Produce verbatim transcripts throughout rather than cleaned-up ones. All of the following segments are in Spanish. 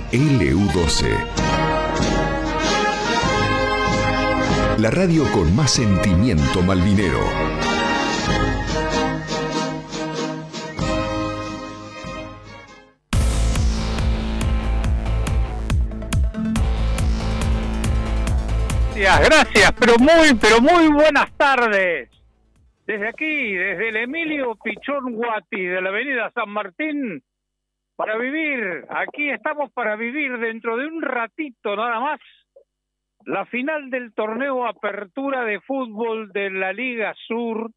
L U doce. La radio con más sentimiento malvinero. Gracias, gracias, pero muy, pero muy buenas tardes. Desde aquí, desde el Emilio Pichón Guati de la avenida San Martín, para vivir, aquí estamos para vivir dentro de un ratito nada más, la final del torneo Apertura de Fútbol de la Liga Sur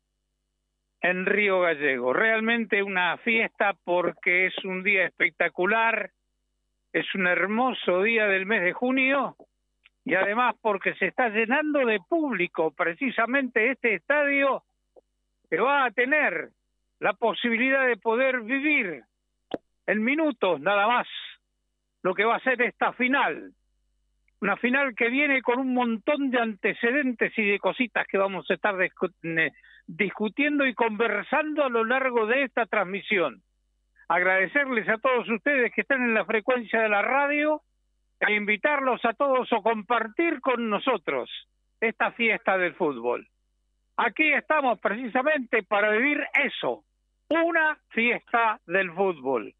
en Río Gallego. Realmente una fiesta porque es un día espectacular, es un hermoso día del mes de junio y además porque se está llenando de público precisamente este estadio que va a tener la posibilidad de poder vivir en minutos nada más lo que va a ser esta final. Una final que viene con un montón de antecedentes y de cositas que vamos a estar discutiendo y conversando a lo largo de esta transmisión. Agradecerles a todos ustedes que están en la frecuencia de la radio e invitarlos a todos a compartir con nosotros esta fiesta del fútbol. Aquí estamos precisamente para vivir eso, una fiesta del fútbol.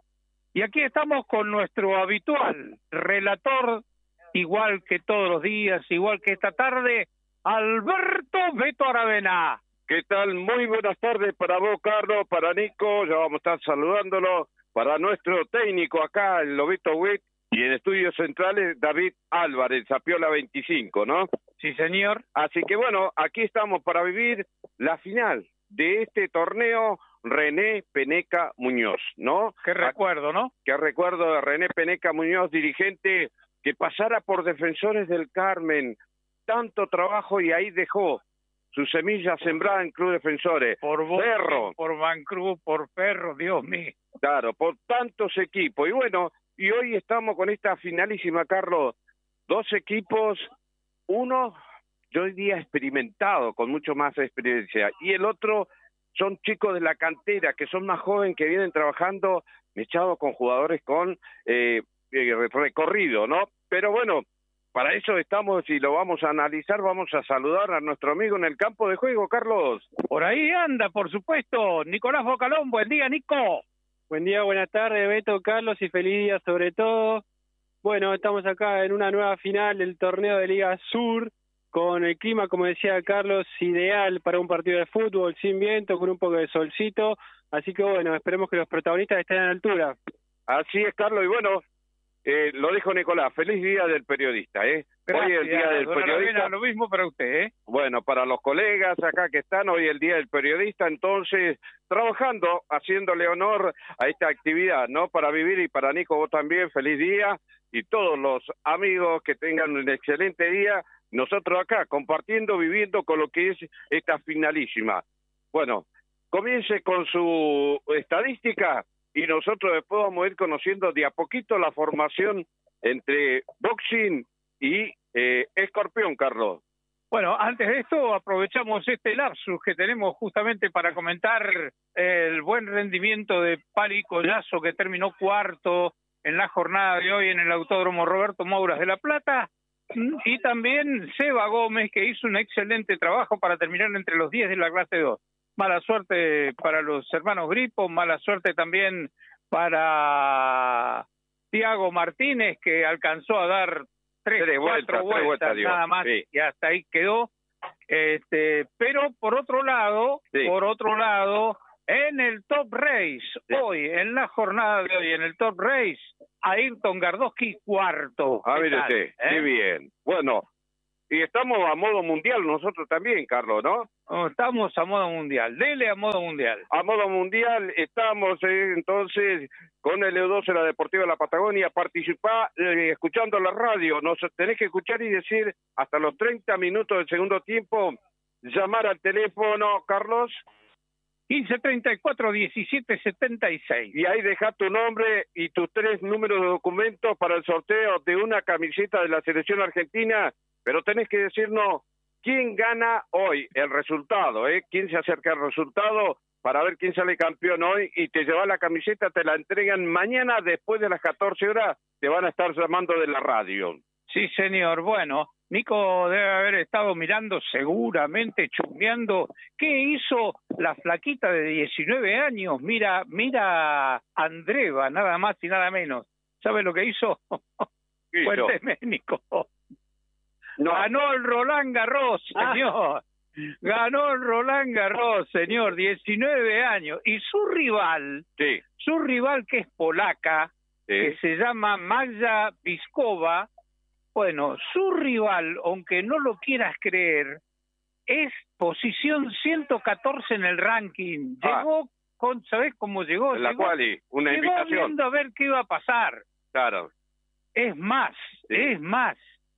Y aquí estamos con nuestro habitual relator, igual que todos los días, igual que esta tarde, Alberto Beto Aravena. ¿Qué tal? Muy buenas tardes para vos, Carlos, para Nico, ya vamos a estar saludándolo, para nuestro técnico acá, el Lobito Witt, y en estudios centrales, David Álvarez, Zapiola veinticinco, ¿no? Sí, señor. Así que bueno, aquí estamos para vivir la final de este torneo René Peneca Muñoz, ¿no? Qué recuerdo, ¿no? Qué recuerdo de René Peneca Muñoz, dirigente que pasara por Defensores del Carmen, tanto trabajo y ahí dejó su semilla sembrada en Club Defensores. Por vos, Ferro. Por Bancruz, por Ferro, Dios mío. Claro, por tantos equipos. Y bueno, y hoy estamos con esta finalísima, Carlos. Dos equipos, uno, yo diría experimentado, con mucho más experiencia, y el otro son chicos de la cantera, que son más jóvenes, que vienen trabajando, mechados con jugadores con eh, eh, recorrido, ¿no? Pero bueno, para eso estamos y lo vamos a analizar, vamos a saludar a nuestro amigo en el campo de juego, Carlos. Por ahí anda, por supuesto, Nicolás Bocalón. Buen día, Nico. Buen día, buenas tardes, Beto, Carlos, y feliz día sobre todo. Bueno, estamos acá en una nueva final del torneo de Liga Sur, con el clima, como decía Carlos, ideal para un partido de fútbol, sin viento, con un poco de solcito. Así que bueno, esperemos que los protagonistas estén a la altura. Así es, Carlos, y bueno, eh, lo dijo Nicolás, feliz día del periodista, ¿eh? Gracias, hoy es el día del periodista. Lo mismo para usted, ¿eh? Bueno, para los colegas acá que están, hoy es el día del periodista, entonces, trabajando, haciéndole honor a esta actividad, ¿no? Para vivir, y para Nico, vos también, feliz día, y todos los amigos que tengan un excelente día. Nosotros acá, compartiendo, viviendo con lo que es esta finalísima. Bueno, comience con su estadística y nosotros después vamos a ir conociendo de a poquito la formación entre boxing y eh, escorpión, Carlos. Bueno, antes de esto aprovechamos este lapsus que tenemos justamente para comentar el buen rendimiento de Pali Collazo, que terminó cuarto en la jornada de hoy en el Autódromo Roberto Mouras de La Plata. Y también Seba Gómez, que hizo un excelente trabajo para terminar entre los diez de la clase dos. Mala suerte para los hermanos Gripo, mala suerte también para Tiago Martínez, que alcanzó a dar tres, tres cuatro vueltas, vueltas, vueltas nada más, sí. Y hasta ahí quedó. Este, pero por otro lado, sí. por otro lado, en el Top Race, sí. hoy, en la jornada de hoy, en el Top Race, Ayrton Gardowski cuarto. Ah, mire usted, ¿eh? Qué bien. Bueno, y estamos a modo mundial nosotros también, Carlos, ¿no? Oh, estamos a modo mundial, dele a modo mundial. A modo mundial estamos eh, entonces con el L U doce, la Deportiva de la Patagonia. Participá eh, escuchando la radio, nos tenés que escuchar y decir hasta los treinta minutos del segundo tiempo, llamar al teléfono, Carlos. quince treinta y cuatro diecisiete setenta y seis. Y ahí deja tu nombre y tus tres números de documentos para el sorteo de una camiseta de la selección argentina, pero tenés que decirnos quién gana hoy, el resultado, ¿eh? Quién se acerca al resultado para ver quién sale campeón hoy y te llevas la camiseta, te la entregan mañana después de las catorce horas, te van a estar llamando de la radio. Sí, señor. Bueno, Nico debe haber estado mirando seguramente, chusmeando, ¿qué hizo la flaquita de diecinueve años? Mira, mira Andreva, nada más y nada menos. ¿Sabe lo que hizo? ¿Qué hizo? Cuénteme, Nico. No. Ganó el Roland Garros, Ah. señor. Ganó el Roland Garros, señor, diecinueve años. Y su rival, Sí, su rival que es polaca, que sí. se llama Magda Biskova, bueno, su rival, aunque no lo quieras creer, es posición ciento catorce en el ranking. Ah. Llegó con, ¿sabés cómo llegó? En la llegó, quali, una llegó invitación. viendo a ver qué iba a pasar. Claro. Es más, Sí. es más.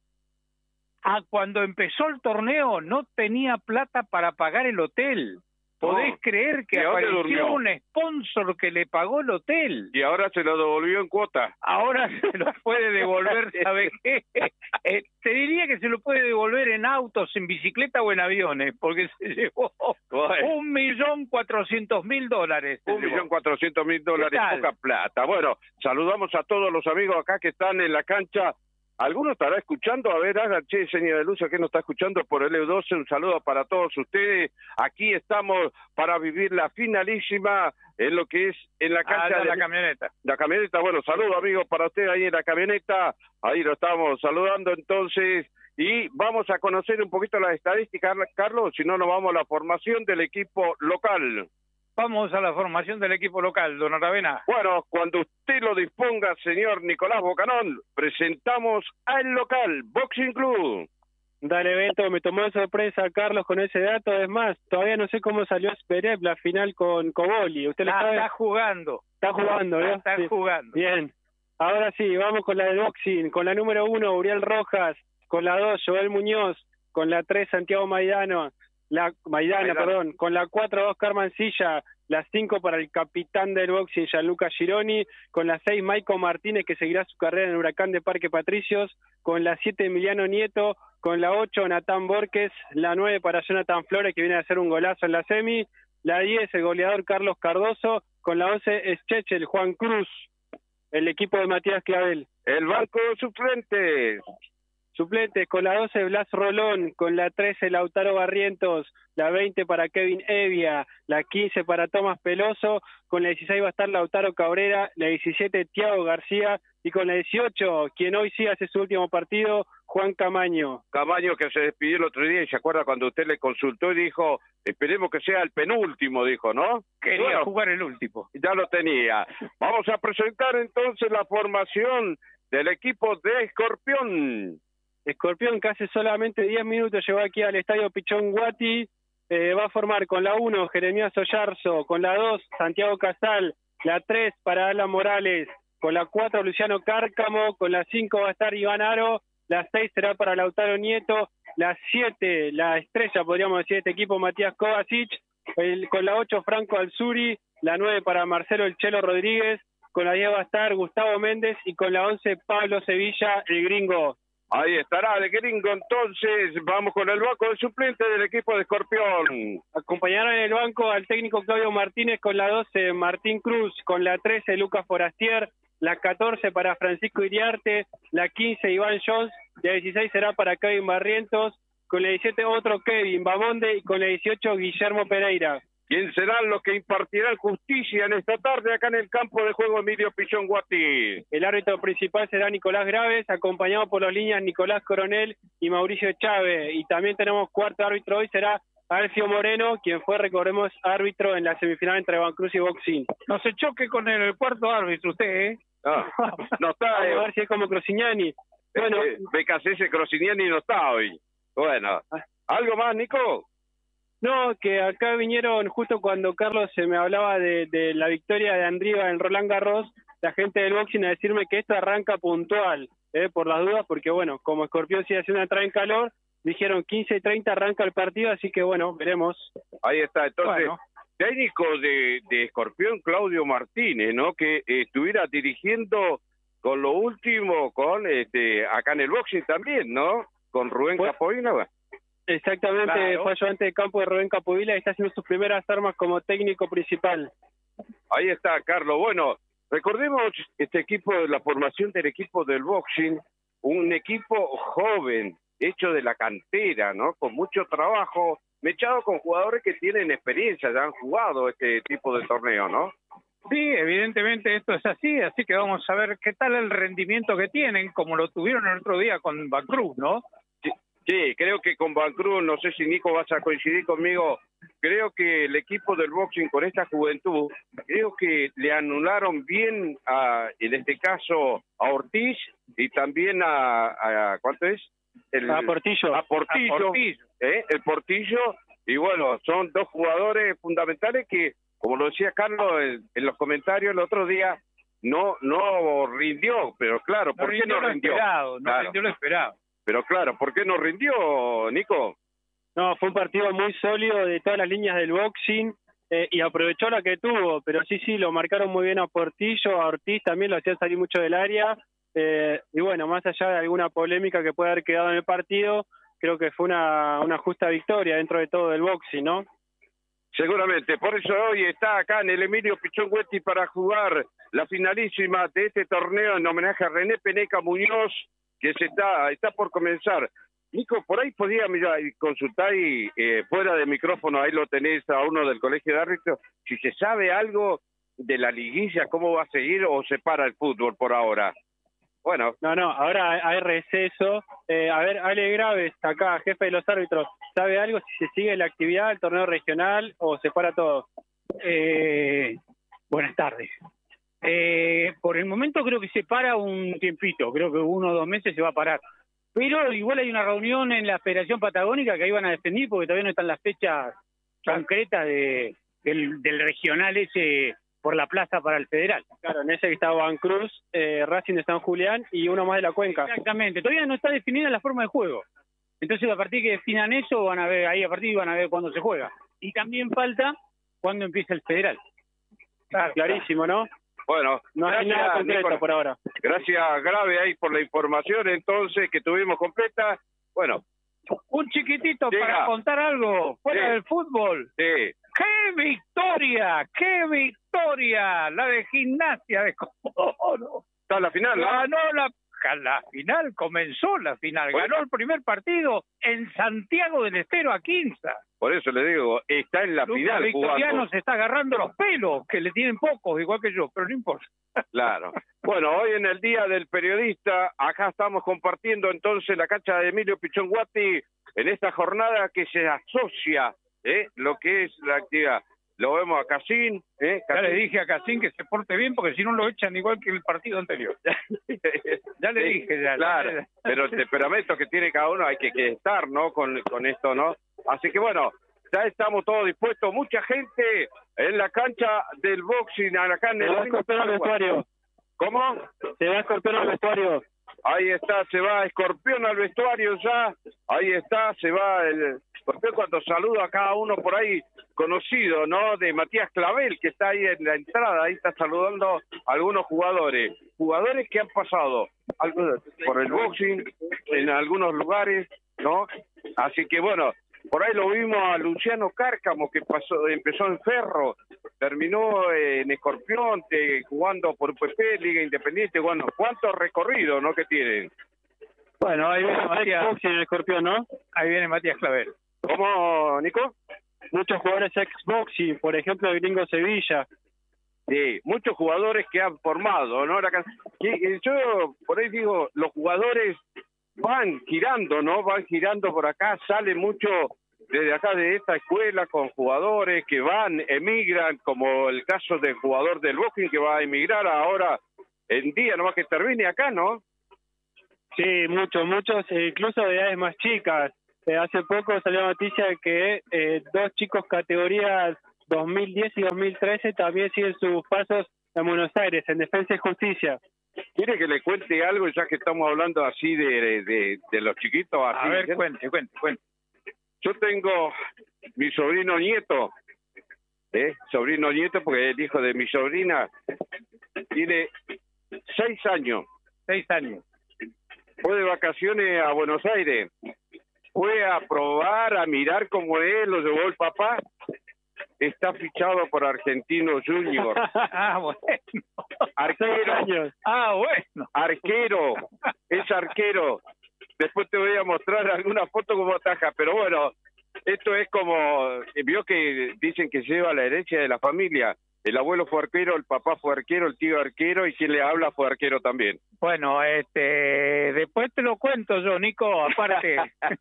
Ah, cuando empezó el torneo no tenía plata para pagar el hotel. ¿Podés No. creer que ¿Y a dónde apareció durmió? un sponsor que le pagó el hotel? Y ahora se lo devolvió en cuota. Ahora se lo puede devolver, ¿sabe qué? Eh, te diría que se lo puede devolver en autos, en bicicleta o en aviones, porque se llevó Bueno. un millón cuatrocientos mil dólares. se Un llevó. millón cuatrocientos mil dólares, tal? poca plata. Bueno, saludamos a todos los amigos acá que están en la cancha. ¿Alguno estará escuchando? A ver, haga, che, señor de luz, ¿a qué nos está escuchando por el E U doce? Un saludo para todos ustedes. Aquí estamos para vivir la finalísima en lo que es en la Ah, cancha de de la camioneta. la camioneta. Bueno, saludo amigos para usted ahí en la camioneta. Ahí lo estamos saludando entonces. Y vamos a conocer un poquito las estadísticas, Carlos, si no nos vamos a la formación del equipo local. Vamos a la formación del equipo local, don Aravena. Bueno, cuando usted lo disponga, señor Nicolás Bocanón, presentamos al local, Boxing Club. Dale, Beto, me tomó de sorpresa Carlos con ese dato. Es más, todavía no sé cómo salió Zverev la final con Koboli. ¿Usted lo Está, sabe? está jugando. Está jugando, ¿no? Está Sí. jugando. Bien. Ahora sí, vamos con la del boxing. Con la número uno, Uriel Rojas. Con la dos, Joel Muñoz. Con la tres, Santiago Maidano. La Maidana, Maidana. perdón. Con la cuatro, Oscar Mancilla. La cinco para el capitán del boxing, Gianluca Gironi. Con la seis, Maico Martínez, que seguirá su carrera en el Huracán de Parque Patricios. Con la siete, Emiliano Nieto. Con la ocho, Natán Borges. La nueve para Jonathan Flores, que viene a hacer un golazo en la semi. La diez, el goleador Carlos Cardoso. Con la once, Schechel, Juan Cruz. El equipo de Matías Clavel. El banco de suplentes. Suplentes, con la doce, Blas Rolón. Con la trece, Lautaro Barrientos. La veinte para Kevin Evia. La quince para Tomás Peloso. Con la dieciséis va a estar Lautaro Cabrera. La diecisiete, Thiago García. Y con la dieciocho, quien hoy sí hace su último partido, Juan Camaño. Camaño, que se despidió el otro día y se acuerda cuando usted le consultó y dijo, esperemos que sea el penúltimo, dijo, ¿no? Quería Bueno, jugar el último. ya lo tenía. Vamos a presentar entonces la formación del equipo de Escorpión. Escorpión, que hace solamente diez minutos llegó aquí al estadio Pichón Guati. Eh, va a formar con la uno, Jeremías Oyarzo. Con la dos, Santiago Casal. La tres, para Alan Morales. Con la cuatro, Luciano Cárcamo. Con la cinco va a estar Iván Aro. La seis será para Lautaro Nieto. La siete, la estrella, podríamos decir, de este equipo, Matías Kovacic. El, con la ocho, Franco Alzuri. La nueve para Marcelo El Chelo Rodríguez. Con la diez va a estar Gustavo Méndez. Y con la once, Pablo Sevilla, el gringo. Ahí estará el gringo, entonces vamos con el banco de suplente del equipo de Escorpión. Acompañaron en el banco al técnico Claudio Martínez con la doce, Martín Cruz. Con la trece, Lucas Forastier. La catorce para Francisco Iriarte. La quince, Iván Jones. La dieciséis será para Kevin Barrientos. Con la diecisiete, otro Kevin Bamonde. Y con la dieciocho, Guillermo Pereira. ¿Quién serán los que impartirán justicia en esta tarde acá en el campo de juego Emilio Pichón Guati? El árbitro principal será Nicolás Graves, acompañado por los líneas Nicolás Coronel y Mauricio Chávez. Y también tenemos cuarto árbitro hoy, será Alfio Moreno, quien fue, recordemos, árbitro en la semifinal entre Bancruz y Boxing. No se choque con el cuarto árbitro usted, ¿eh? Ah, no está. Vamos eh, a ver si es como Crocignani. Bueno, eh, B K C S Crociniani no está hoy. Bueno, ¿algo más, Nico? no, que acá vinieron justo cuando Carlos se me hablaba de, de la victoria de Andriva en Roland Garros, la gente del boxing a decirme que esto arranca puntual, eh, por las dudas, porque bueno, como Escorpión sigue haciendo una entrada en calor, dijeron quince y treinta arranca el partido, así que bueno, veremos. Ahí está, entonces, Bueno. técnico de, de Escorpión, Claudio Martínez, ¿no? Que eh, estuviera dirigiendo con lo último, con este acá en el boxing también, ¿no? Con Rubén Pues- Capoina. Exactamente, Claro. fue ayudante de campo de Rubén Capovilla y está haciendo sus primeras armas como técnico principal. Ahí está, Carlos. Bueno, recordemos este equipo, la formación del equipo del boxing, un equipo joven, hecho de la cantera, ¿no? Con mucho trabajo, mechado con jugadores que tienen experiencia, ya han jugado este tipo de torneo, ¿no? Sí, evidentemente esto es así, así que vamos a ver qué tal el rendimiento que tienen, como lo tuvieron el otro día con Bacruz, ¿no? Sí, sí, creo que con Van Cruz, no sé si Nico vas a coincidir conmigo, creo que el equipo del boxing con esta juventud, creo que le anularon bien, a, en este caso, a Ortiz y también a, a ¿cuánto es? El, A Portillo. A Portillo, A Portillo. ¿eh? El Portillo, y bueno, son dos jugadores fundamentales que, como lo decía Carlos en, en los comentarios el otro día, no no rindió, pero claro, ¿por No qué rindió no lo rindió? esperado, no Claro. rindió lo esperado. Pero claro, ¿por qué no rindió, Nico? No, fue un partido muy sólido de todas las líneas del boxing eh, y aprovechó la que tuvo, pero sí, sí, lo marcaron muy bien a Portillo, a Ortiz también lo hacían salir mucho del área eh, y bueno, más allá de alguna polémica que puede haber quedado en el partido, creo que fue una, una justa victoria dentro de todo del boxing, ¿no? Seguramente, por eso hoy está acá en el Emilio Pichonguetti para jugar la finalísima de este torneo en homenaje a René Peneca Muñoz, que se está está por comenzar. Nico, por ahí podía mira, consultar y eh, fuera de micrófono, ahí lo tenés a uno del colegio de árbitros, si se sabe algo de la liguilla, cómo va a seguir o se para el fútbol por ahora. Bueno, No, no, ahora hay receso. Eh, a ver, Ale Graves, acá, jefe de los árbitros, ¿sabe algo si se sigue la actividad del torneo regional o se para todo? Eh, buenas tardes. Eh, por el momento creo que se para un tiempito, creo que uno o dos meses se va a parar. Pero igual hay una reunión en la Federación Patagónica que ahí van a defender porque todavía no están las fechas concretas de, del, del regional ese por la plaza para el federal. Claro, en ese que está Van Cruz, eh, Racing de San Julián y uno más de la Cuenca. Exactamente, todavía no está definida la forma de juego. Entonces a partir que definan eso van a ver, ahí a partir van a ver cuándo se juega. Y también falta cuándo empieza el federal. Claro, clarísimo, ¿no? bueno, No hay gracias, nada concreto Nicolás. por ahora. Gracias, Grave, ahí por la información entonces que tuvimos completa. Bueno, Un chiquitito Diga. para contar algo fuera Sí. del fútbol. sí, ¡Qué victoria! ¡Qué victoria! La de Gimnasia de Comodoro. está la final, ¿no? Ganó la, la final, comenzó la final. Bueno. Ganó el primer partido en Santiago del Estero a Quinza. Por eso le digo, está en la Lucas final Victoriano jugando. se está agarrando los pelos, que le tienen pocos, igual que yo, pero no importa. Claro. Bueno, hoy en el Día del Periodista, acá estamos compartiendo entonces la cancha de Emilio Pichonguetti en esta jornada que se asocia ¿eh? lo que es la actividad. Lo vemos a Casín. ¿eh? Ya le Casín. dije a Casín que se porte bien, porque si no lo echan igual que el partido anterior. Ya le Sí, dije, ya. Claro, ya. pero el temperamento que tiene cada uno hay que, que estar, ¿no? Con, con esto, ¿no? Así que bueno, ya estamos todos dispuestos. Mucha gente en la cancha del boxing, acá en Se el... va a escorpión al vestuario. ¿Cómo? Se va a escorpión al vestuario. Ahí está, se va Escorpión al vestuario ya. Ahí está, se va el Escorpión cuando saluda a cada uno por ahí conocido, ¿no? De Matías Clavel, que está ahí en la entrada, ahí está saludando a algunos jugadores. Jugadores que han pasado algunos por el boxing en algunos lugares, ¿no? Así que bueno, por ahí lo vimos a Luciano Cárcamo, que pasó, empezó en Ferro, terminó en Escorpión, te- jugando por U P P, Liga Independiente. Bueno, ¿cuántos recorridos, no, que tienen? Bueno, ahí viene Ex Matías, boxing en el escorpión, ¿no? ahí viene Matías Clavel. ¿Cómo, Nico? Muchos jugadores ex boxing, por ejemplo, el Gringo Sevilla. Sí, muchos jugadores que han formado, ¿no? La can- y- y yo por ahí digo, los jugadores van girando, ¿no? Van girando por acá, sale mucho desde acá de esta escuela con jugadores que van, emigran, como el caso del jugador del boxing que va a emigrar ahora en día, nomás que termine acá, ¿no? Sí, muchos, muchos, eh, incluso de edades más chicas. Eh, hace poco salió la noticia de que eh, dos chicos categorías dos mil diez y dos mil trece también siguen sus pasos en Buenos Aires, en Defensa y Justicia. ¿Quiere que le cuente algo ya que estamos hablando así de, de, de los chiquitos? Así, A ver, ¿sí? cuente, cuente, cuente. Yo tengo mi sobrino nieto, ¿eh? Sobrino nieto porque el hijo de mi sobrina tiene seis años. Seis años. Fue de vacaciones a Buenos Aires fue a probar, a mirar cómo es, lo llevó el papá. Está fichado por Argentino Junior. Ah, bueno. Arquero. Ah, bueno. Arquero. Es arquero. Después te voy a mostrar alguna foto como taja, pero bueno, esto es como, vio que dicen que lleva la herencia de la familia. El abuelo fue arquero, el papá fue arquero, el tío arquero y quien le habla fue arquero también. Bueno, este, después te lo cuento yo, Nico, aparte.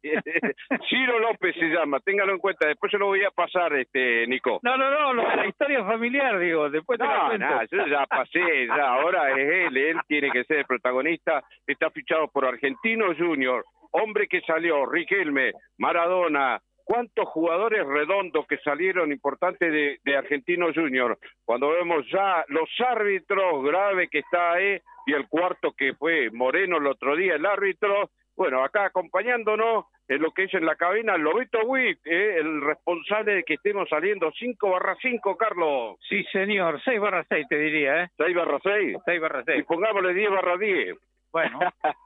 Ciro López se llama, téngalo en cuenta, después se lo voy a pasar, este Nico. No, no, no, lo de la historia familiar, digo, después te lo No, cuento. no, yo ya pasé, ya, ahora es él, él tiene que ser el protagonista, está fichado por Argentino Junior, hombre que salió, Riquelme, Maradona. ¿Cuántos jugadores redondos que salieron importantes de, de Argentino Junior? Cuando vemos ya los árbitros, Grave que está ahí, y el cuarto que fue Moreno el otro día, el árbitro. Bueno, acá acompañándonos en lo que es en la cabina, Lobito Witt, eh, el responsable de que estemos saliendo cinco barra cinco, Carlos. Sí, señor, seis barra seis te diría, ¿eh? seis barra seis. seis barra Y seis. pongámosle diez barra diez. Bueno.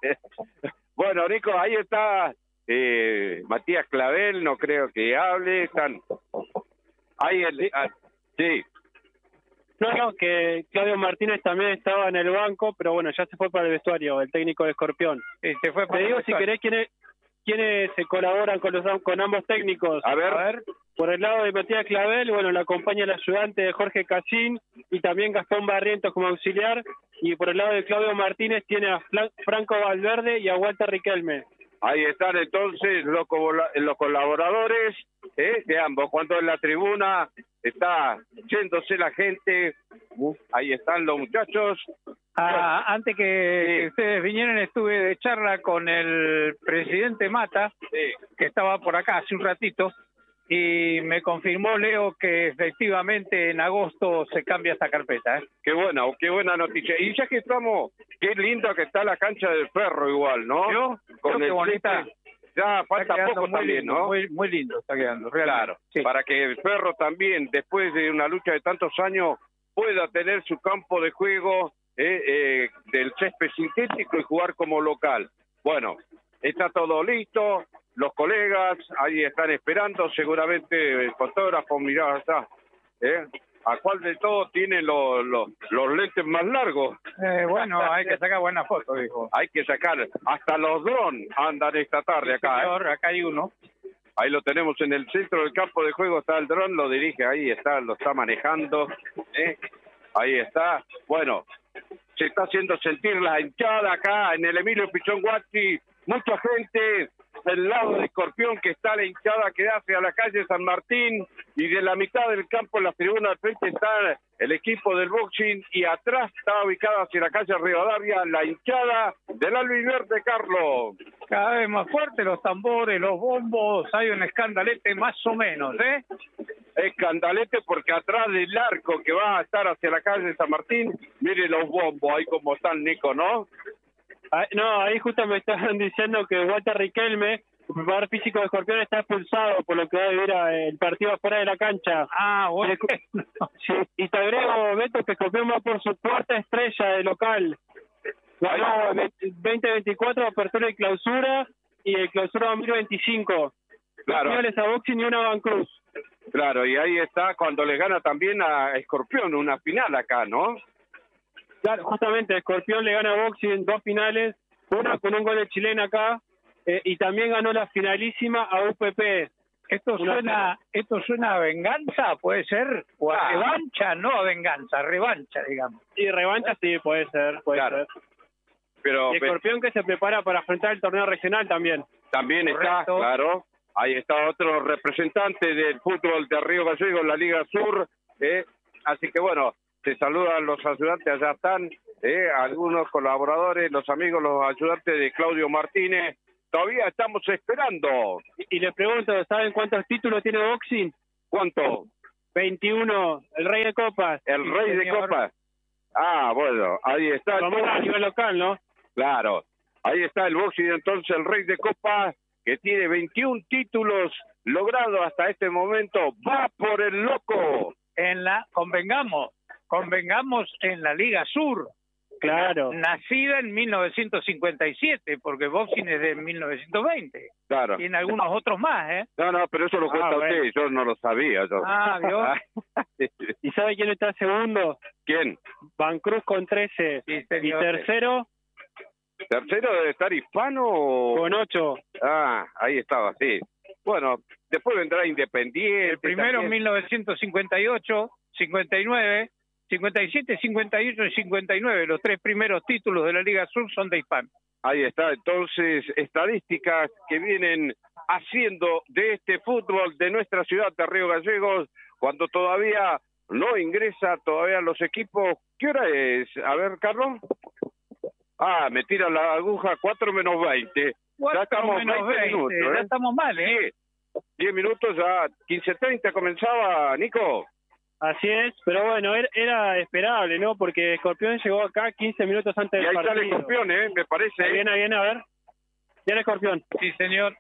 Bueno, Nico, ahí está... Eh, Matías Clavel, no creo que hable, están ahí el ah, sí. No, no, que Claudio Martínez también estaba en el banco, pero bueno, ya se fue para el vestuario, el técnico de Escorpión. Sí, se fue para Te el digo si vestuario. querés quiénes quiénes se colaboran con los con ambos técnicos. A ver, A ver, Por el lado de Matías Clavel, bueno, lo acompaña el ayudante de Jorge Casín y también Gastón Barrientos como auxiliar, y por el lado de Claudio Martínez tiene a Fla- Franco Valverde y a Walter Riquelme. ahí están entonces los, cola- los colaboradores eh, de ambos. Cuando en la tribuna está yéndose la gente, uh, ahí están los muchachos. ah, antes que, Sí. que ustedes vinieran estuve de charla con el presidente Mata, Sí. que estaba por acá hace un ratito, y me confirmó Leo que efectivamente en agosto se cambia esta carpeta, ¿eh? Qué buena, qué buena noticia. Y ya que estamos, qué linda que está la cancha del Ferro igual, ¿no? ¿Vio? Con Qué el bonita. césped. Ya Está falta quedando poco muy también, lindo, ¿no? Muy, muy lindo está quedando, realmente. Claro, Sí. para que el Ferro también, después de una lucha de tantos años, pueda tener su campo de juego eh, eh, del césped sintético y jugar como local. Bueno, está todo listo, los colegas ahí están esperando, seguramente el fotógrafo, mirá, está, ¿eh? ¿A cuál de todos tiene los, los, los lentes más largos? Eh, bueno, hay que sacar buenas fotos, dijo. Hay que sacar, hasta los drones andan esta tarde acá, ¿eh? Señor, acá hay uno. Ahí lo tenemos en el centro del campo de juego, está el dron, lo dirige, ahí está, lo está manejando, ¿eh? Ahí está. Bueno, se está haciendo sentir la hinchada acá en el Emilio Pichón Guachi, mucha gente del lado de Escorpión que está la hinchada que da hacia la calle San Martín, y de la mitad del campo en la tribuna al frente está el equipo del boxing, y atrás está ubicada hacia la calle Rivadavia la hinchada del Albiverde, Carlos. Cada vez más fuerte los tambores, los bombos, hay un escandalete más o menos, ¿eh? Escandalete porque atrás del arco que va a estar hacia la calle San Martín, mire los bombos ahí como están, Nico, ¿no? Ah, no, ahí justo me estaban diciendo que Walter Riquelme, el preparador físico de Escorpión, está expulsado por lo que va a vivir a- el partido afuera de la cancha. Ah, bueno. Sí, y te agrego, Beto, que Escorpión va por su cuarta estrella de local. Ganó veinte veinticuatro, apertura y clausura, y el clausura dos mil veinticinco. Claro. Dos finales a boxing y una a Van Cruz. Claro, y ahí está cuando le gana también a Escorpión una final acá, ¿no? Claro, justamente, Escorpión le gana a boxing dos finales, una con un gol de chilena acá, eh, y también ganó la finalísima a U P P. Esto Una suena, esto suena a venganza, puede ser, o a Ah. revancha, no a venganza, revancha, digamos. Y revancha sí, puede ser, puede Claro. ser. Pero Y Escorpión que se prepara para afrontar el torneo regional también. también está, Correcto. claro, ahí está otro representante del fútbol de Río Gallego en la Liga Sur, ¿eh? Así que bueno, se saludan los ayudantes, allá están, ¿eh? Algunos colaboradores, los amigos, los ayudantes de Claudio Martínez, todavía estamos esperando. Y, y le pregunto, ¿saben cuántos títulos tiene boxing? ¿Cuánto? veintiuno, el rey de copas. El Sí, rey de señor. copas. Ah, bueno, ahí está. Lo más a nivel local, ¿no? Claro, ahí está el boxing, entonces el rey de copas, que tiene veintiún títulos logrados hasta este momento, va por el loco. En la, convengamos, convengamos en la Liga Sur, Claro. Nacida en mil novecientos cincuenta y siete, porque boxing es de mil novecientos veinte. Claro. Tiene algunos otros más, ¿eh? No, no, pero eso lo cuenta Ah, bueno. usted, yo no lo sabía. Yo. Ah, ¿vio? ¿Y sabe quién está segundo? ¿Quién? Van Cruz con trece. Sí, Y señor. tercero ¿Tercero debe estar Hispano o...? con ocho. Ah, ahí estaba, sí. Bueno, después vendrá Independiente. El primero en también. mil novecientos cincuenta y ocho, cincuenta y nueve, cincuenta y siete, cincuenta y ocho y cincuenta y nueve. Los tres primeros títulos de la Liga Sur son de Hispano. Ahí está, entonces, estadísticas que vienen haciendo de este fútbol de nuestra ciudad de Río Gallegos, cuando todavía no ingresa todavía los equipos. ¿Qué hora es? A ver, Carlos. Ah, me tira la aguja, cuatro menos veinte. Ya estamos menos veinte veinte, minutos, ya ¿eh? estamos mal, ¿eh? diez, diez minutos ya, quince treinta comenzaba, Nico. Así es, pero bueno, era, era esperable, ¿no? Porque Escorpión llegó acá quince minutos antes Y del ahí partido. sale Escorpión, ¿eh? Me parece. Ahí viene, ahí viene, a ver. Viene Escorpión. Sí, señor.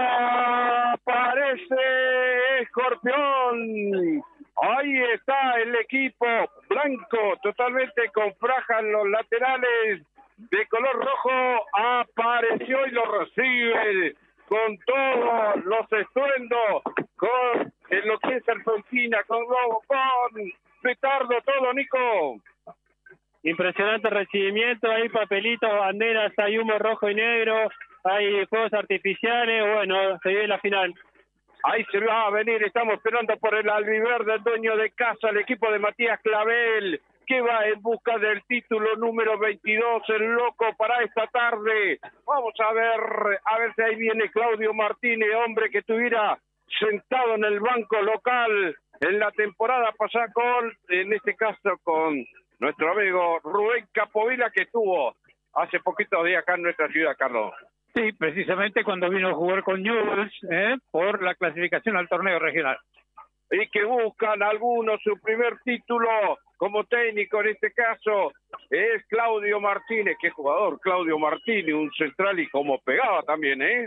¡Aparece Escorpión! Ahí está el equipo blanco, totalmente con franja en los laterales, de color rojo. Apareció y lo recibe con todos los estruendos, con en lo que es Alfonsina, con globo, con petardo, todo, Nico. Impresionante recibimiento, hay papelitos, banderas, hay humo rojo y negro, hay fuegos artificiales, bueno, se vive la final. Ahí se va a venir, estamos esperando por el albiverde, el dueño de casa, el equipo de Matías Clavel, que va en busca del título número veintidós, el loco para esta tarde. Vamos a ver, a ver si ahí viene Claudio Martínez, hombre que estuviera sentado en el banco local en la temporada pasada con, en este caso con nuestro amigo Rubén Capovilla, que estuvo hace poquitos días acá en nuestra ciudad, Carlos. Sí, precisamente cuando vino a jugar con Newell's, ¿eh? Por la clasificación al torneo regional. Y que buscan algunos su primer título como técnico, en este caso es Claudio Martínez. Qué jugador, Claudio Martínez, un central y como pegaba también, ¿eh?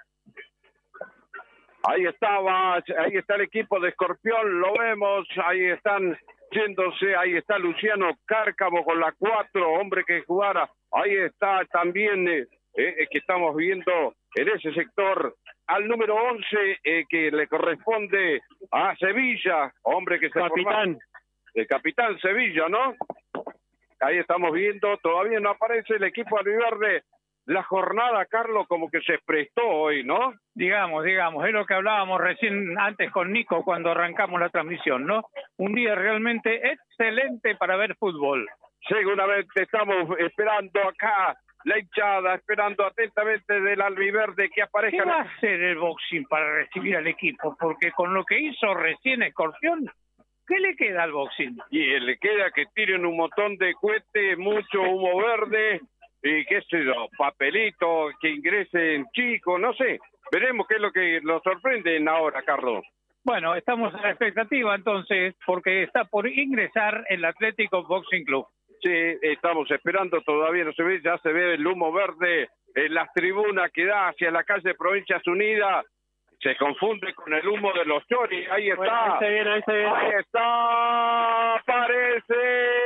Ahí estaba, ahí está el equipo de Escorpión, lo vemos, ahí están yéndose, ahí está Luciano Cárcamo con la cuatro, hombre que jugara, ahí está también, eh, eh, que estamos viendo en ese sector, al número once, eh, que le corresponde a Sevilla, hombre que se Capitán. forma, el capitán Sevilla, ¿no? Ahí estamos viendo, todavía no aparece el equipo albiverde. La jornada, Carlos, como que se prestó hoy, ¿no? Digamos, digamos, es lo que hablábamos recién antes con Nico cuando arrancamos la transmisión, ¿no? Un día realmente excelente para ver fútbol. Seguramente estamos esperando acá la hinchada, esperando atentamente del albiverde que aparezca. ¿Qué va a hacer el boxing para recibir al equipo? Porque con lo que hizo recién Escorpión, ¿qué le queda al boxing? Y le queda que tiren un montón de cohetes, mucho humo verde, y qué sé yo, papelito, que ingresen chicos, no sé. Veremos qué es lo que nos sorprenden ahora, Carlos. Bueno, estamos a la expectativa entonces, porque está por ingresar el Atlético Boxing Club. Sí, estamos esperando, todavía no se ve, ya se ve el humo verde en las tribunas que da hacia la calle Provincias Unidas. Se confunde con el humo de los choris. Ahí está. Bueno, ahí se viene, ahí se viene. Ahí está. Aparece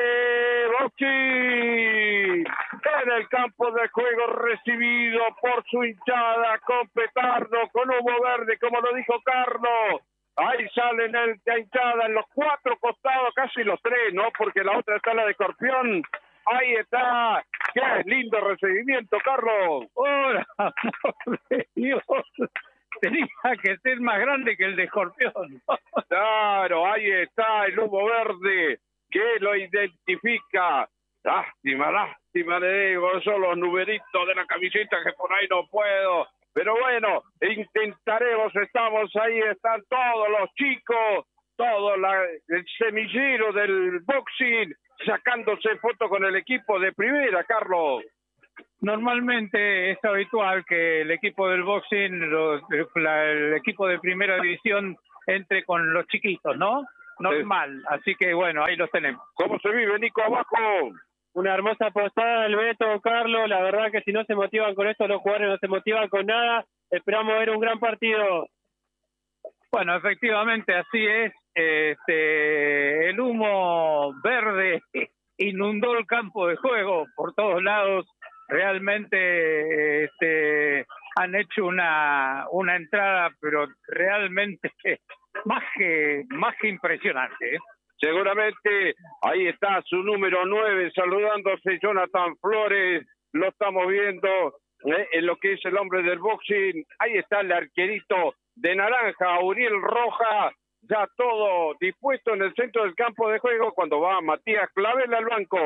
Boxing en el campo de juego, recibido por su hinchada con petardo, con humo verde, como lo dijo Carlos. Ahí salen el, la hinchada en los cuatro costados, casi los tres, ¿no? Porque la otra está la de Escorpión. Ahí está. Qué lindo recibimiento, Carlos. ¡Hola, amor de Dios! Tenía que ser más grande que el de Escorpión. Claro, ahí está el humo verde que lo identifica. Lástima, lástima, le digo, son los numeritos de la camiseta que por ahí no puedo. Pero bueno, intentaremos, estamos ahí, están todos los chicos, todo la, el semillero del boxing, sacándose fotos con el equipo de primera, Carlos. Normalmente es habitual que el equipo del boxing, los, la, el equipo de primera división, entre con los chiquitos, ¿no? Normal, así que bueno, ahí los tenemos. ¿Cómo se vive, Nico, abajo? Una hermosa postada del Beto, Carlos. La verdad que si no se motivan con esto, los jugadores no se motivan con nada. Esperamos ver un gran partido. Bueno, efectivamente así es. Este, el humo verde inundó el campo de juego por todos lados. Realmente este, han hecho una una entrada, pero realmente más que más que impresionante, ¿eh? Seguramente ahí está su número nueve saludándose, Jonathan Flores, lo estamos viendo eh, en lo que es el hombre del boxing. Ahí está el arquerito de naranja, Uriel Roja, ya todo dispuesto en el centro del campo de juego cuando va Matías Clavel al banco.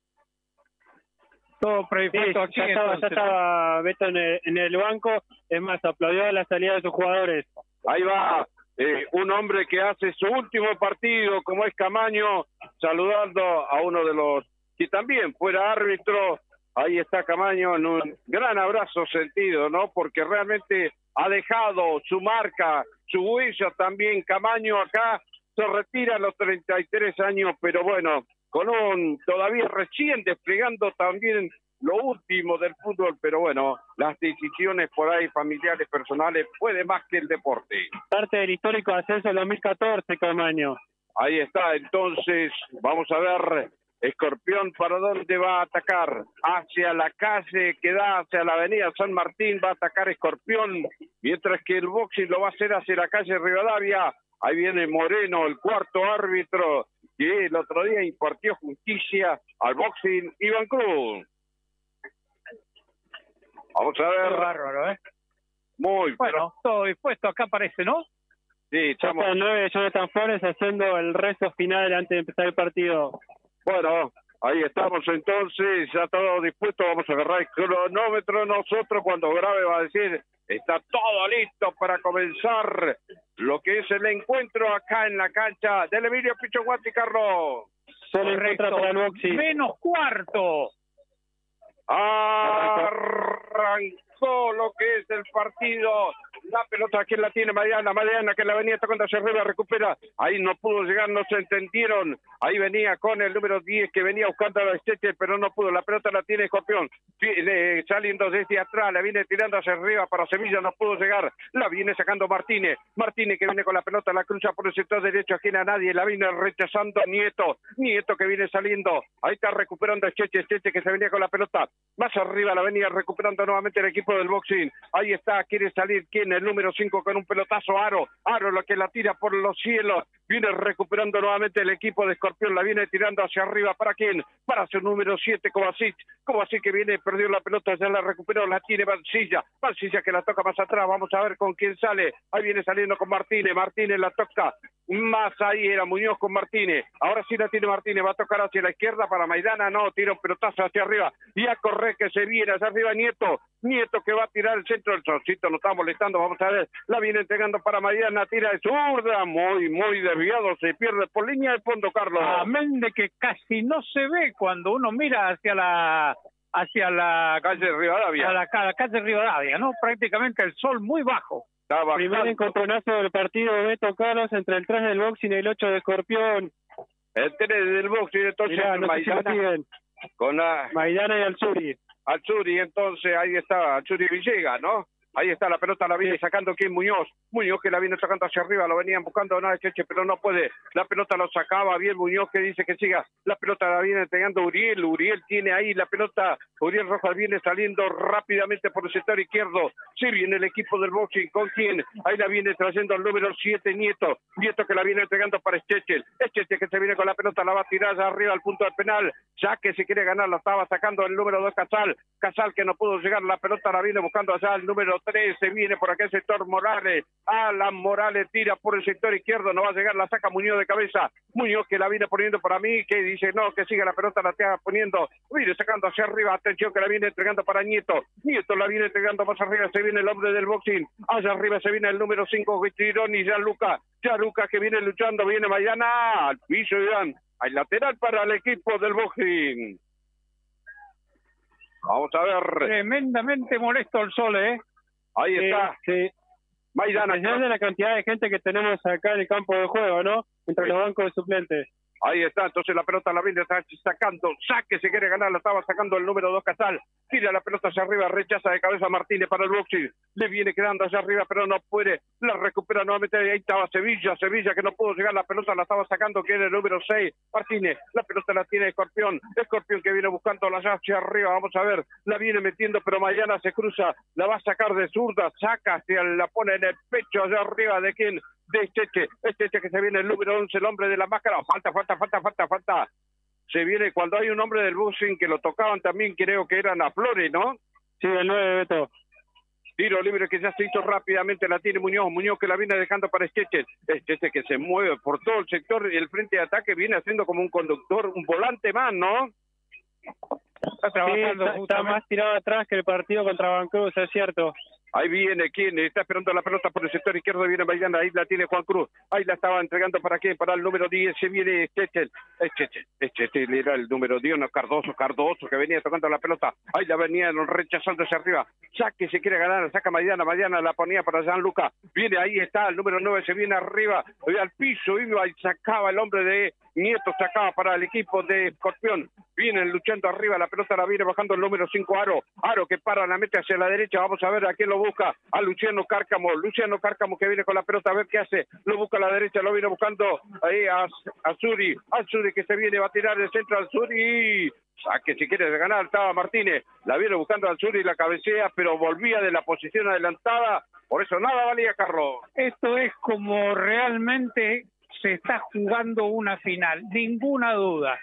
Todo predispuesto sí, aquí. Ya estaba, ya estaba Beto en el, en el banco, es más, aplaudió la salida de sus jugadores. Ahí va eh, un hombre que hace su último partido, como es Camaño, saludando a uno de los que también fuera árbitro. Ahí está Camaño en un gran abrazo sentido, ¿no? Porque realmente ha dejado su marca, su huella también. Camaño acá se retira a los treinta y tres años, pero bueno, con un todavía recién desplegando también lo último del fútbol, pero bueno, las decisiones por ahí familiares, personales, puede más que el deporte. Parte del histórico ascenso del dos mil catorce, Camaño. Ahí está, entonces, vamos a ver, Escorpión, ¿para dónde va a atacar? Hacia la calle que da hacia la avenida San Martín, va a atacar Escorpión, mientras que el boxing lo va a hacer hacia la calle Rivadavia. Ahí viene Moreno, el cuarto árbitro, que el otro día impartió justicia al boxing Iván Cruz. Vamos a ver. Qué bárbaro, ¿eh? Muy bueno, pero... todo dispuesto, acá aparece, ¿no? Sí, estamos... el nueve, Jonathan Flores haciendo el rezo final antes de empezar el partido. Bueno, ahí estamos entonces, ya todo dispuesto, vamos a agarrar el cronómetro nosotros cuando Grave va a decir, está todo listo para comenzar lo que es el encuentro acá en la cancha del Emilio Pichón Guati, Carlos. Correcto, menos cuarto. Arrancó lo que es el partido. La pelota, ¿quién la tiene? Mariana, Mariana que la venía tocando hacia arriba, recupera. Ahí no pudo llegar, no se entendieron. Ahí venía con el número diez que venía buscando a la Esteche, pero no pudo. La pelota la tiene Escorpión. Eh, saliendo desde atrás, la viene tirando hacia arriba para Semilla, no pudo llegar. La viene sacando Martínez. Martínez que viene con la pelota, la cruza por el sector derecho, ajena a nadie. La viene rechazando Nieto. Nieto que viene saliendo. Ahí está recuperando Esteche, Esteche que se venía con la pelota. Más arriba la venía recuperando nuevamente el equipo del boxing. Ahí está, quiere salir, ¿quién? El número cinco con un pelotazo, Aro, Aro lo que la tira por los cielos, viene recuperando nuevamente el equipo de Escorpión, la viene tirando hacia arriba, ¿para quién? Para su número siete, Kovacic, Kovacic que viene, perdió la pelota, ya la recuperó, la tiene Mancilla, Mancilla que la toca más atrás, vamos a ver con quién sale, ahí viene saliendo con Martínez, Martínez la toca, más ahí era Muñoz con Martínez, ahora sí la tiene Martínez, va a tocar hacia la izquierda para Maidana, no, tira un pelotazo hacia arriba, y a correr que se viene hacia arriba Nieto, Nieto que va a tirar el centro del solcito, nos está molestando, vamos a ver, la viene entregando para Mariana, tira de zurda, muy, muy desviado, se pierde por línea de fondo, Carlos. Amén de que casi no se ve cuando uno mira hacia la hacia la calle Rivadavia. A la, a la calle Rivadavia, ¿no? Prácticamente el sol muy bajo. Primer encontronazo del partido de Beto, Carlos, entre el tres del boxing y el ocho de Escorpión. El tres del boxing, entonces Mirá, no Maidana, con la... Maidana y Alzuri. Alzuri, entonces ahí está, Alzuri Villegas, ¿no? Ahí está la pelota, la viene sí. sacando ¿quién? Muñoz. Muñoz que la viene sacando hacia arriba, lo venían buscando nada, Cheche, pero no puede. La pelota lo sacaba bien Muñoz que dice que siga. La pelota la viene entregando Uriel. Uriel tiene ahí la pelota. Uriel Rojas viene saliendo rápidamente por el sector izquierdo. Sí viene el equipo del boxing. ¿Con quién? Ahí la viene trayendo el número siete, Nieto. Nieto que la viene entregando para Cheche. Cheche que se viene con la pelota, la va a tirar allá arriba al punto del penal. Ya que si quiere ganar, la estaba sacando el número dos, Casal. Casal que no pudo llegar, la pelota la viene buscando allá el número tres, se viene por aquel sector Morales, Alan Morales tira por el sector izquierdo, no va a llegar, la saca Muñoz de cabeza, Muñoz que la viene poniendo para mí, que dice no, que siga la pelota, la está poniendo, viene sacando hacia arriba, atención que la viene entregando para Nieto, Nieto la viene entregando más arriba, se viene el hombre del boxing, allá arriba se viene el número cinco, Tirón y Gianluca, Gianluca que viene luchando, viene Maidana, al piso y dan, al lateral para el equipo del boxing. Vamos a ver. Tremendamente molesto el sol, ¿eh? Ahí está. Sí. Maidana. A pesar de la cantidad de gente que tenemos acá en el campo de juego, ¿no? Entre sí. los bancos de suplentes. Ahí está, entonces la pelota la viene está sacando, saque, se quiere ganar, la estaba sacando el número dos Casal, tira la pelota hacia arriba, rechaza de cabeza Martínez para el boxing, le viene quedando hacia arriba, pero no puede, la recupera nuevamente, ahí estaba Sevilla, Sevilla que no pudo llegar, la pelota la estaba sacando, que era el número seis, Martínez, la pelota la tiene Escorpión, Escorpión que viene buscando la hacia arriba, vamos a ver, la viene metiendo, pero Maidana se cruza, la va a sacar de zurda, saca, hacia, la pone en el pecho allá arriba, ¿de quién? De Esteche, Esteche que se viene el número once, el hombre de la máscara, falta, falta, falta, falta, falta, se viene cuando hay un hombre del boxing que lo tocaban también, creo que eran a Flores, ¿no? Sí, el nueve, Beto. Tiro libre que ya se hizo rápidamente, la tiene Muñoz, Muñoz que la viene dejando para Esteche, Esteche que se mueve por todo el sector y el frente de ataque viene haciendo como un conductor, un volante más, ¿no? Está trabajando, sí, está, está más tirado atrás que el partido contra Bancruz, es cierto. Ahí viene quien está esperando la pelota por el sector izquierdo, viene Maidana, ahí la tiene Juan Cruz, ahí la estaba entregando para quién, para el número diez, se viene Esteche, Esteche, Esteche era el número diez, no, Cardoso, Cardoso que venía tocando la pelota, ahí la venían rechazando hacia arriba, saque, se quiere ganar, saca Maidana, Maidana la ponía para Gianluca, viene ahí está, el número nueve se viene arriba, al piso, iba y sacaba el hombre de Nieto, sacaba para el equipo de Escorpión, vienen luchando arriba, la pelota la viene bajando el número cinco, Aro, Aro que para, la mete hacia la derecha, vamos a ver a quién lo busca, a Luciano Cárcamo, Luciano Cárcamo que viene con la pelota, a ver qué hace, lo busca a la derecha, lo viene buscando ahí a, a Zuri, a Zuri que se viene, va a tirar el centro al Zuri, saque si quiere ganar, estaba Martínez, la viene buscando al Zuri, la cabecea, pero volvía de la posición adelantada, por eso nada valía, Carlos. Esto es como realmente se está jugando una final, ninguna duda.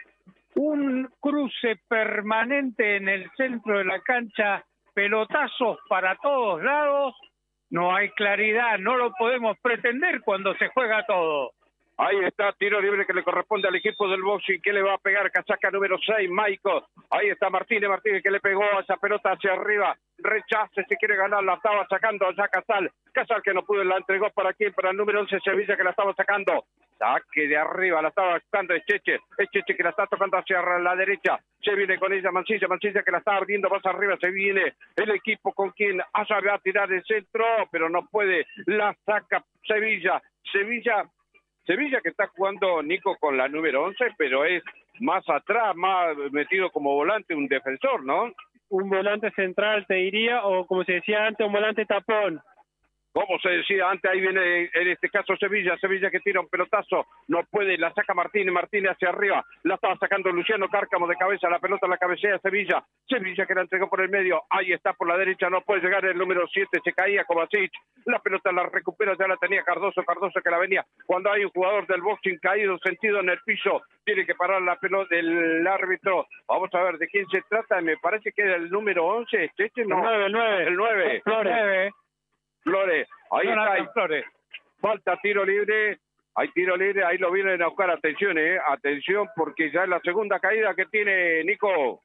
Un cruce permanente en el centro de la cancha, pelotazos para todos lados, no hay claridad, no lo podemos pretender cuando se juega todo. Ahí está, tiro libre que le corresponde al equipo del boxing, que le va a pegar, casaca número seis, Maico. Ahí está Martínez, Martínez que le pegó a esa pelota hacia arriba, rechace, si quiere ganar, la estaba sacando allá Casal, Casal que no pudo, la entregó para quién, para el número once, Sevilla que la estaba sacando, saque de arriba, la estaba sacando Esteche, Esteche que la está tocando hacia la derecha, se viene con ella Mancilla, Mancilla que la está abriendo más arriba, se viene el equipo con quien allá va a tirar el centro, pero no puede, la saca Sevilla, Sevilla... Sevilla que está jugando Nico con la número once, pero es más atrás, más metido como volante, un defensor, ¿no? Un volante central, te diría, o como se decía antes, un volante tapón. Como se decía antes, ahí viene en este caso Sevilla, Sevilla que tira un pelotazo, no puede, la saca Martínez, Martínez hacia arriba, la estaba sacando Luciano Cárcamo de cabeza, la pelota la cabecea Sevilla, Sevilla que la entregó por el medio, ahí está por la derecha, no puede llegar el número siete, se caía Kovacic, la pelota la recupera, ya la tenía Cardoso, Cardoso que la venía, cuando hay un jugador del boxing caído, sentido en el piso, tiene que parar la pelota del árbitro, vamos a ver de quién se trata, me parece que era el número once, este, este no, el nueve, el nueve, el nueve, Flores. Flores, ahí no, está, no, no, Flores. Falta tiro libre, hay tiro libre, ahí lo vienen a buscar, atención, eh, atención, porque ya es la segunda caída que tiene Nico.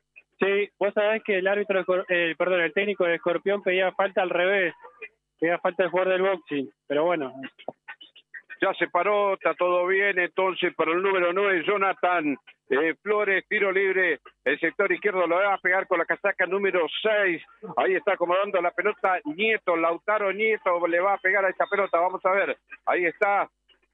Sí, vos sabés que el árbitro, eh, perdón, el técnico de Escorpión pedía falta al revés, pedía falta el jugador del boxing, pero bueno. Ya se paró, está todo bien, entonces para el número nueve, Jonathan eh, Flores, tiro libre, el sector izquierdo lo va a pegar con la casaca número seis, ahí está acomodando la pelota Nieto, Lautaro Nieto le va a pegar a esta pelota, vamos a ver, ahí está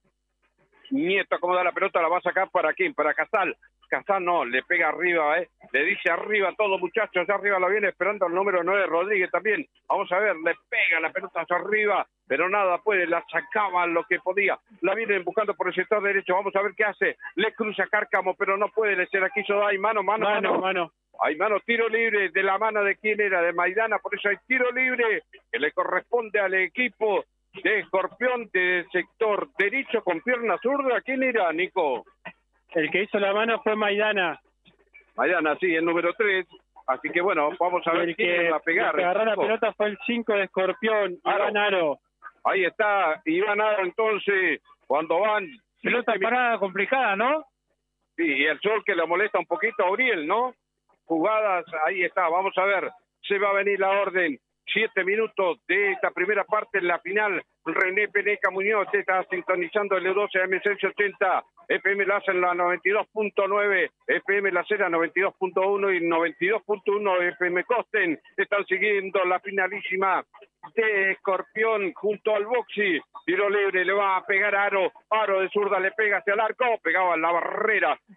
Nieto acomoda la pelota, la va a sacar para quién, para Casal, Casal no, le pega arriba, eh, le dice arriba todo muchachos, allá arriba lo viene esperando el número nueve, Rodríguez también, vamos a ver, le pega la pelota hacia arriba, pero nada puede, la sacaban lo que podía, la vienen buscando por el sector derecho, vamos a ver qué hace, le cruza Cárcamo, pero no puede, le se la quiso dar, mano, mano, mano, mano, mano. Hay mano, tiro libre de la mano de quién era, de Maidana, por eso hay tiro libre que le corresponde al equipo de Escorpión del sector derecho con pierna zurda, ¿quién era, Nico? El que hizo la mano fue Maidana. Maidana, sí, el número tres. Así que bueno, vamos a ver el quién que va a pegar. El que agarró la pelota fue el cinco de Escorpión, Aro. Iván Aro. Ahí está, Iván Aro, entonces, cuando van... Pelota parada complicada, ¿no? Sí, y el sol que le molesta un poquito a Uriel, ¿no? Jugadas, ahí está, vamos a ver, se va a venir la orden. Siete minutos de esta primera parte en la final. René Peneca Muñoz está sintonizando el doce M seiscientos ochenta, F M Laza en la noventa y dos punto nueve, F M La Cera noventa y dos punto uno y noventa y dos punto uno F M Costen. Están siguiendo la finalísima de Escorpión junto al Boxy. tiro libre, le va a pegar a Aro, Aro de zurda le pega hacia el arco, pegaba en la barrera